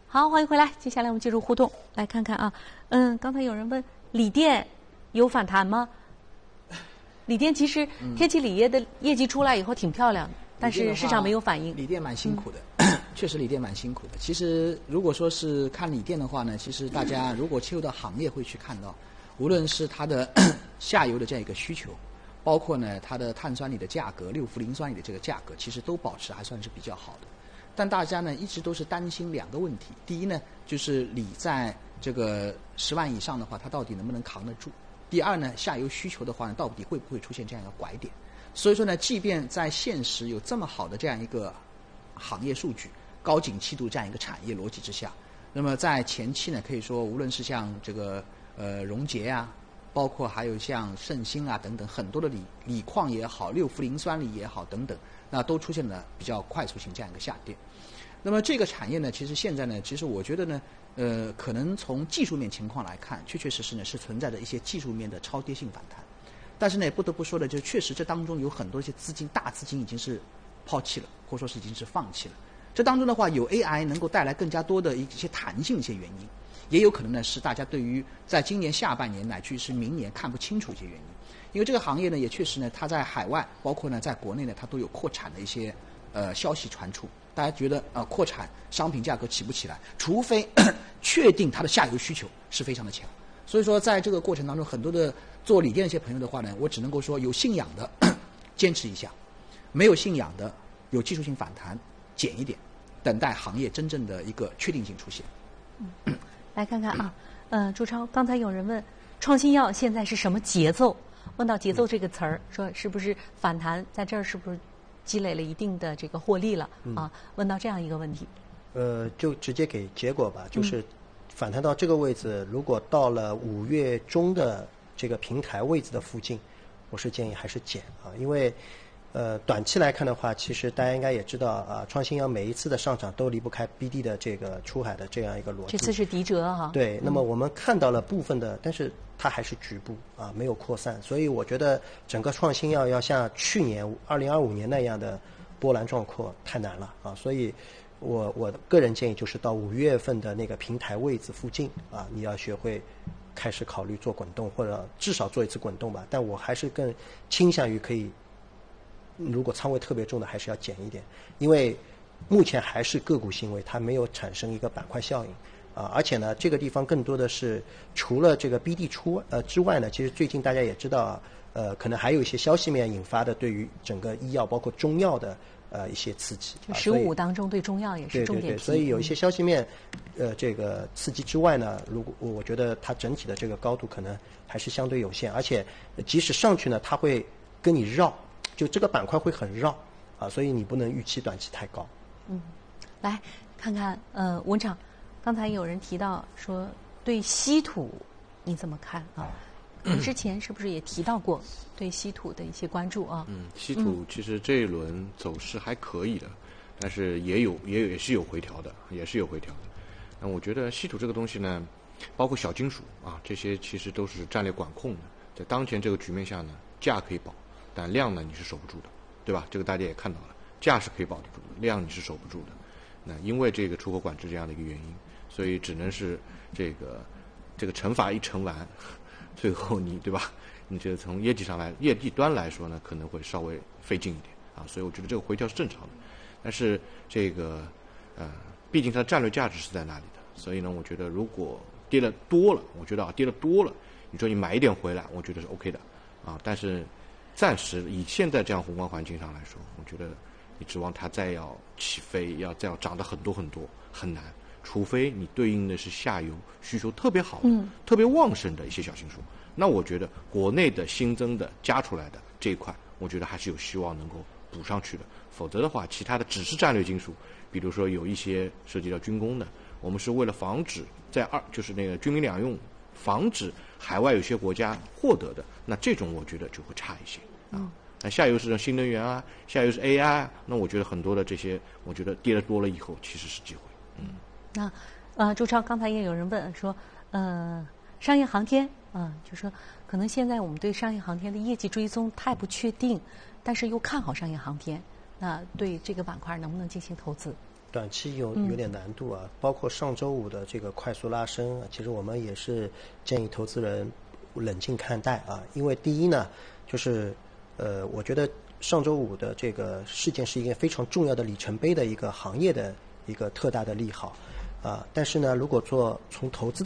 好，欢迎回来。接下来我们进入互动，来看看啊，刚才有人问锂电有反弹吗？锂电其实天齐锂业的业绩出来以后挺漂亮的，但是市场没有反应。 锂电蛮辛苦的，确实锂电蛮辛苦的。其实如果说是看锂电的话呢，其实大家如果切入到行业会去看到，无论是它的下游的这样一个需求，包括呢它的碳酸锂的价格、六氟磷酸锂的这个价格，其实都保持还算是比较好的。但大家呢一直都是担心两个问题，第一呢就是锂在这个10万以上的话，它到底能不能扛得住？第二呢，下游需求的话呢，到底会不会出现这样一个拐点？所以说呢，即便在现实有这么好的这样一个行业数据、高景气度这样一个产业逻辑之下，那么在前期呢，可以说无论是像这个荣捷啊，包括还有像盛兴啊等等很多的锂矿也好、六氟磷酸锂也好等等，那都出现了比较快速性这样一个下跌。那么这个产业呢，其实现在呢，其实我觉得呢，可能从技术面情况来看，确确实实呢是存在着一些技术面的超跌性反弹。但是呢，不得不说的，就确实这当中有很多一些大资金已经是抛弃了，或者说是已经是放弃了。这当中的话，有 AI 能够带来更加多的一些弹性的一些原因，也有可能呢是大家对于在今年下半年乃至于是明年看不清楚一些原因。因为这个行业呢，也确实呢，它在海外，包括呢在国内呢，它都有扩产的一些消息传出。大家觉得扩产商品价格起不起来，除非确定它的下游需求是非常的强。所以说在这个过程当中，很多的做锂电的一些朋友的话呢，我只能够说有信仰的坚持一下，没有信仰的有技术性反弹减一点，等待行业真正的一个确定性出现。 来看看啊，朱超，刚才有人问创新药现在是什么节奏？问到节奏这个词儿，说是不是反弹在这儿是不是积累了一定的这个获利了啊？问到这样一个问题， 就直接给结果吧，就是反弹到这个位置，如果到了5月中的这个平台位置的附近，我是建议还是减啊，因为短期来看的话，其实大家应该也知道啊，创新药每一次的上涨都离不开 BD 的这个出海的这样一个逻辑。 这次是敌折哈。 对，那么我们看到了部分的，但是它还是局部啊，没有扩散，所以我觉得整个创新药要像去年2025年那样的波澜壮阔太难了啊，所以我个人建议就是到5月份的那个平台位置附近啊，你要学会开始考虑做滚动，或者至少做一次滚动吧。但我还是更倾向于可以，如果仓位特别重的，还是要减一点，因为目前还是个股行为，它没有产生一个板块效应啊。而且呢，这个地方更多的是除了这个 BD 之外呢，其实最近大家也知道可能还有一些消息面引发的对于整个医药包括中药的一些刺激。 就15当中对中药也是重点对，所以有一些消息面这个刺激之外呢，如果我觉得它整体的这个高度可能还是相对有限，而且即使上去呢，它会跟你绕。就这个板块会很绕啊，所以你不能预期短期太高。 来看看文厂，刚才有人提到说对稀土你怎么看啊？之前是不是也提到过对稀土的一些关注啊？ 稀土其实这一轮走势还可以的，但是也是有回调的，那我觉得稀土这个东西呢，包括小金属啊，这些其实都是战略管控的，在当前这个局面下呢，价可以保。但量呢你是守不住的，对吧？这个大家也看到了，价是可以保得住的，量你是守不住的。那因为这个出口管制这样的一个原因，所以只能是这个惩罚一惩完，最后你对吧？你这从业绩端来说呢，可能会稍微费劲一点啊。所以我觉得这个回调是正常的，但是这个毕竟它的战略价值是在那里的，所以呢，我觉得如果跌了多了，你说你买一点回来，我觉得是 OK 的啊，但是。暂时以现在这样宏观环境上来说，我觉得你指望它再要起飞，再要涨得很多很多很难，除非你对应的是下游需求特别好的、特别旺盛的一些小金属。那我觉得国内的新增的加出来的这一块，我觉得还是有希望能够补上去的。否则的话，其他的只是战略金属，比如说有一些涉及到军工的，我们是为了防止就是那个军民两用，防止海外有些国家获得的，那这种我觉得就会差一些。那下游是新能源啊，下游是 AI 啊，那我觉得很多的这些，我觉得跌得多了以后，其实是机会。 那朱超，刚才也有人问说，商业航天就说可能现在我们对商业航天的业绩追踪太不确定，但是又看好商业航天，那对这个板块能不能进行投资？ 短期有点难度啊，包括上周五的这个快速拉升，其实我们也是建议投资人冷静看待啊，因为第一呢，就是我觉得上周五的这个事件是一个非常重要的里程碑的一个行业的一个特大的利好啊，但是呢，如果从投资的